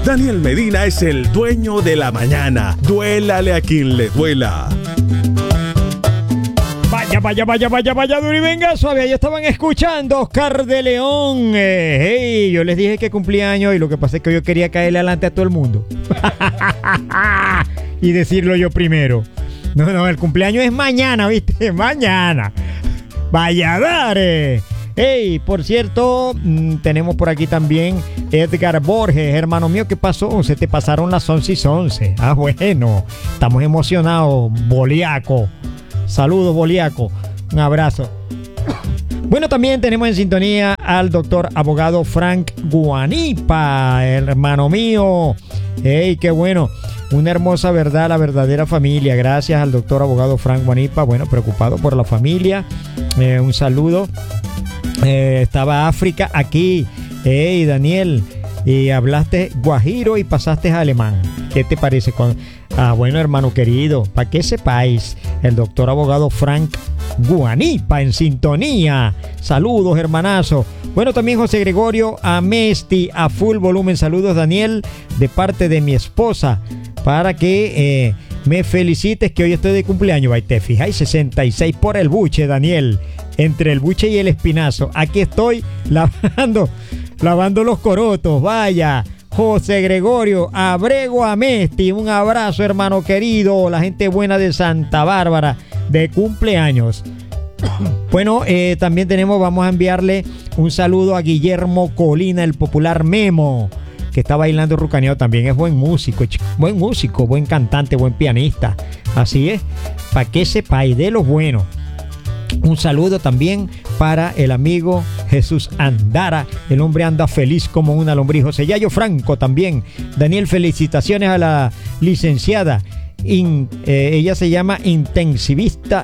Daniel Medina es el dueño de la mañana. Duélale a quien le duela. Vaya, duro y venga suave. Ahí estaban escuchando Oscar de León. Hey, yo les dije que cumplía años y lo que pasa es que yo quería caerle adelante a todo el mundo. Y decirlo yo primero. No, el cumpleaños es mañana, ¿viste? Mañana. Vaya, dare. Hey, por cierto, tenemos por aquí también Edgar Borges, hermano mío, ¿qué pasó? Se te pasaron las 11:11. Ah, bueno, estamos emocionados, Boliaco. Saludos, Boliaco. Un abrazo. Bueno, también tenemos en sintonía al doctor abogado Frank Guanipa, hermano mío. Hey, qué bueno. Una hermosa verdad, la verdadera familia. Gracias al doctor abogado Frank Guanipa. Bueno, preocupado por la familia. Un saludo. Estaba África aquí. Hey, Daniel. Y hablaste guajiro y pasaste a alemán. ¿Qué te parece? Bueno, hermano querido, para que sepáis, el doctor abogado Frank Guanipa en sintonía. Saludos, hermanazo. Bueno, también José Gregorio Amesti a full volumen. Saludos, Daniel, de parte de mi esposa, para que me felicites que hoy estoy de cumpleaños. Ahí te fijáis, 66 por el buche, Daniel. Entre el buche y el espinazo. Aquí estoy lavando los corotos. Vaya. José Gregorio Abrego Amesti, un abrazo, hermano querido, la gente buena de Santa Bárbara, de cumpleaños. Bueno, también vamos a enviarle un saludo a Guillermo Colina, el popular Memo, que está bailando rucaneado. También es buen músico, buen cantante, buen pianista. Así es, para que sepáis de lo bueno. Un saludo también para el amigo Jesús Andara. El hombre anda feliz como una lombriz. José Yayo Franco también. Daniel, felicitaciones a la licenciada. Ella se llama intensivista.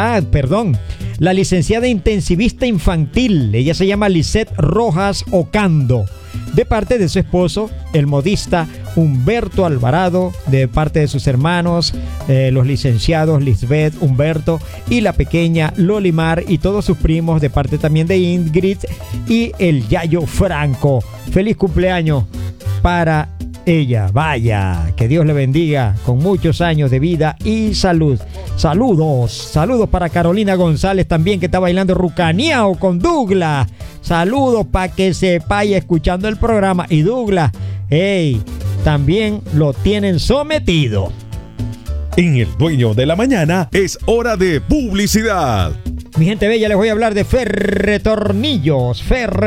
La licenciada intensivista infantil. Ella se llama Lisette Rojas Ocando. De parte de su esposo, el modista Humberto Alvarado, de parte de sus hermanos, los licenciados Lisbeth, Humberto y la pequeña Lolimar y todos sus primos, de parte también de Ingrid y el Yayo Franco. Feliz cumpleaños para ella. Vaya, que Dios le bendiga con muchos años de vida y salud. Saludos para Carolina González también, que está bailando rucaneado con Douglas. Saludos para que sepáis escuchando el programa. Y Douglas, hey, también lo tienen sometido. En el dueño de la mañana es hora de publicidad. Mi gente bella, les voy a hablar de Ferretornillos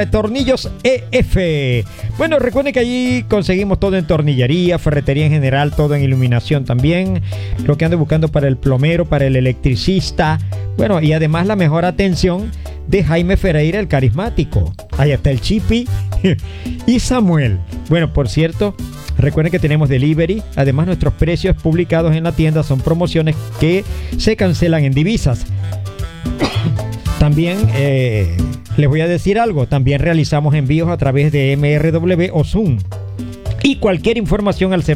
EF. Bueno, recuerden que allí conseguimos todo en tornillería, ferretería en general, todo en iluminación también. Lo que ando buscando para el plomero, para el electricista. Bueno, y además la mejor atención de Jaime Ferreira, el carismático. Ahí está el Chipi y Samuel. Bueno, por cierto, recuerden que tenemos delivery. Además, nuestros precios publicados en la tienda son promociones que se cancelan en divisas. También les voy a decir algo. También realizamos envíos a través de MRW o Zoom. Y cualquier información al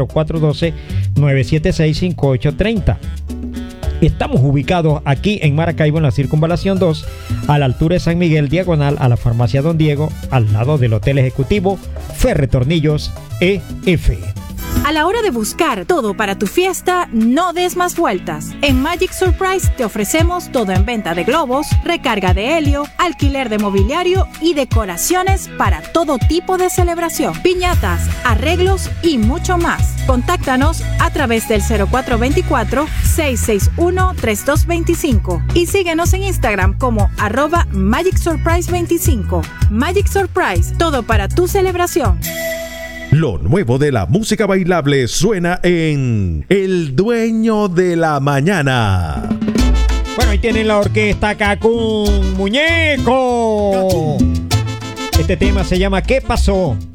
0412-976-5830. Estamos ubicados aquí en Maracaibo, en la Circunvalación 2, a la altura de San Miguel, diagonal a la Farmacia Don Diego, al lado del Hotel Ejecutivo Ferretornillos EF. A la hora de buscar todo para tu fiesta, no des más vueltas. En Magic Surprise te ofrecemos todo en venta de globos, recarga de helio, alquiler de mobiliario y decoraciones para todo tipo de celebración, piñatas, arreglos y mucho más. Contáctanos a través del 0424-661-3225 y síguenos en Instagram como @MagicSurprise25. Magic Surprise, todo para tu celebración. Lo nuevo de la música bailable suena en El Dueño de la Mañana. Bueno, ahí tienen la orquesta Cacún, muñeco. Este tema se llama ¿Qué pasó?